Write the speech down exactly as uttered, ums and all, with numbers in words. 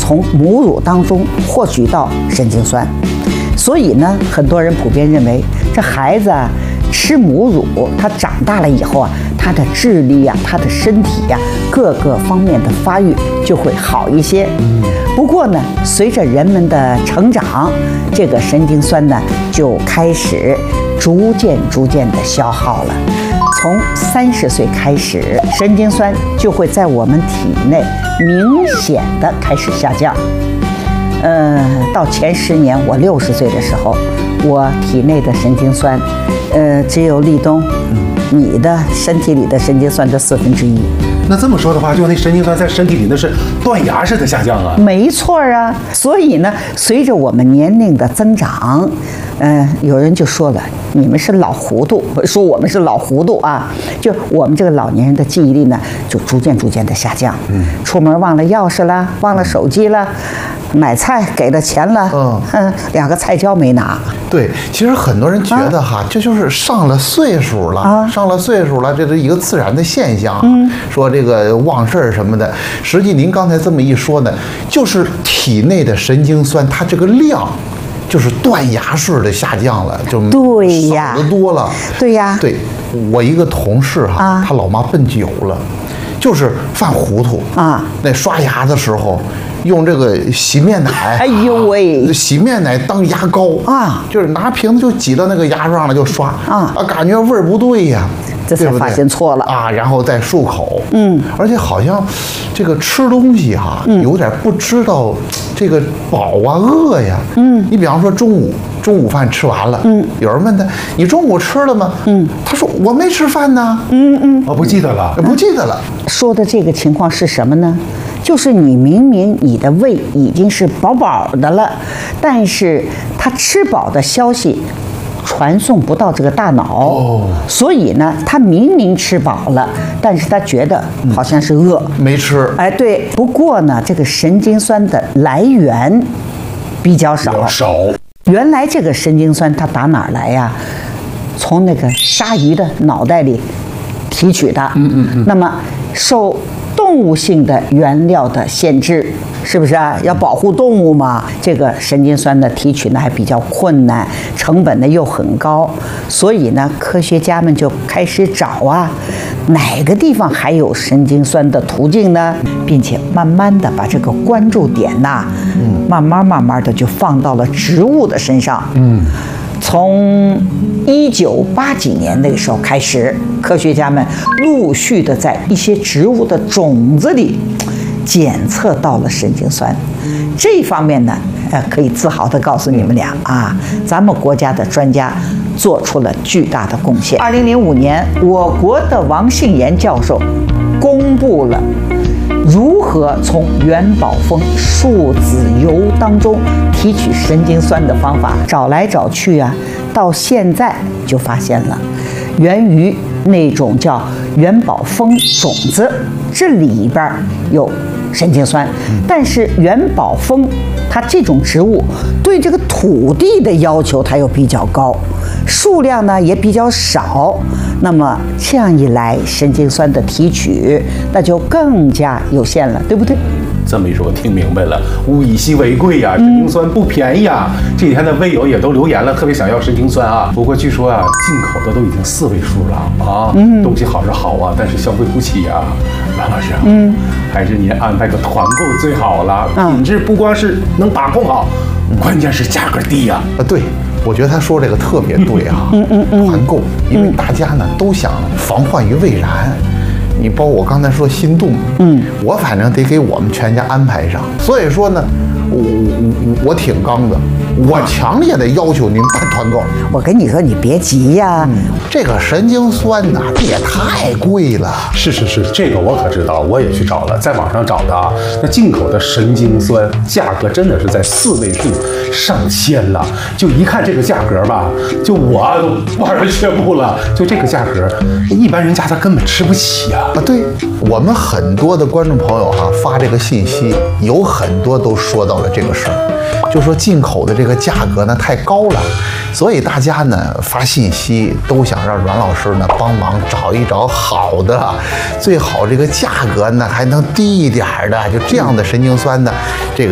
从母乳当中获取到神经酸。所以呢，很多人普遍认为，这孩子啊吃母乳，他长大了以后啊，他的智力呀、他的身体呀、各个方面的发育就会好一些。不过呢，随着人们的成长，这个神经酸呢就开始逐渐逐渐的消耗了。从三十岁开始，神经酸就会在我们体内明显的开始下降。呃，到前十年，我六十岁的时候，我体内的神经酸，呃，只有立冬，你的身体里的神经酸的四分之一。 那这么说的话，就那神经酸在身体里那是断崖式的下降啊。 没错啊，所以呢，随着我们年龄的增长，呃，有人就说了，你们是老糊涂，说我们是老糊涂啊，就我们这个老年人的记忆力呢，就逐渐逐渐的下降。嗯，出门忘了钥匙了，忘了手机了。买菜给了钱了，嗯嗯，两个菜椒没拿。 对，其实很多人觉得哈，啊、这就是上了岁数了，啊、上了岁数了，这是一个自然的现象。嗯，说这个忘事儿什么的，实际您刚才这么一说呢，就是体内的神经酸它这个量，就是断崖式的下降了，就对呀， 少得多了。 对呀， 对我一个同事哈，啊、他老妈奔酒了，就是犯糊涂啊，那刷牙的时候。用这个洗面奶， 哎呦喂， 洗面奶当牙膏啊，就是拿瓶子就挤到那个牙上了就刷啊，啊，感觉味儿不对呀， 这才发现错了啊，然后再漱口，嗯，而且好像这个吃东西哈，嗯、有点不知道这个饱啊饿呀，嗯，你比方说中午中午饭吃完了，嗯，有人问他你中午吃了吗？嗯，他说我没吃饭呢， 嗯嗯， 我、哦、不记得了， 不记得了。 说的这个情况是什么呢？就是你明明你的胃已经是饱饱的了，但是他吃饱的消息传送不到这个大脑，哦，所以呢，他明明吃饱了，但是他觉得好像是饿， 嗯、没吃。 哎，对。不过呢，这个神经酸的来源比较少， 比较少。 原来这个神经酸它打哪儿来呀？从那个鲨鱼的脑袋里提取的。嗯嗯嗯。那么受动物性的原料的限制，是不是啊？要保护动物嘛？这个神经酸的提取呢还比较困难，成本呢又很高，所以呢，科学家们就开始找啊，哪个地方还有神经酸的途径呢？并且慢慢的把这个关注点呐，嗯，慢慢慢慢的就放到了植物的身上，嗯。从一九八几年那个时候开始，科学家们陆续的在一些植物的种子里检测到了神经酸。这方面呢，呃，可以自豪地告诉你们俩啊，咱们国家的专家做出了巨大的贡献。二零零五年，我国的王信炎教授公布了如何从元宝蜂树籽油当中提取神经酸的方法，找来找去啊，到现在就发现了，源于那种叫元宝蜂种子，这里边有神经酸，但是元宝蜂它这种植物对这个土地的要求它又比较高，数量呢也比较少，那么这样一来，神经酸的提取那就更加有限了，对不对？ 这么一说，我听明白了，物以稀为贵呀，神经酸不便宜啊。嗯、这几天的微友也都留言了，特别想要神经酸啊。不过据说啊，进口的都已经四位数了啊，嗯、东西好是好啊，但是消费不起啊。栾老师啊，嗯，还是您安排个团购最好了，品质不光是能把控好，关键是价格低呀。 啊，对。我觉得他说这个特别对啊，嗯嗯嗯，团购，因为大家呢都想防患于未然。你包括我刚才说心动，嗯，我反正得给我们全家安排上。所以说呢，我我我挺刚的，我强烈的要求您办团购。 我跟你说，你别急呀，嗯、 这个神经酸呐，这也太贵了。 是是是，这个我可知道，我也去找了，在网上找的啊。那进口的神经酸价格真的是在四位数上千了，就一看这个价格吧，就我都望而却步了。就这个价格，一般人家他根本吃不起啊。 啊，对我们很多的观众朋友哈、啊、发这个信息，有很多都说到了这个事儿，就说进口的这个价格呢太高了，所以大家呢发信息都想让阮老师呢帮忙找一找好的，最好这个价格呢还能低一点的，就这样的神经酸呢，这个。